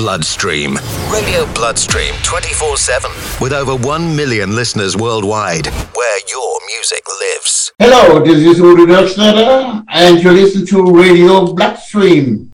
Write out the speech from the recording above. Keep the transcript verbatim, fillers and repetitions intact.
Bloodstream. Radio Bloodstream twenty-four seven. With over one million listeners worldwide, where your music lives. Hello, this is Udo Dirksnedder, and you listen to Radio Bloodstream.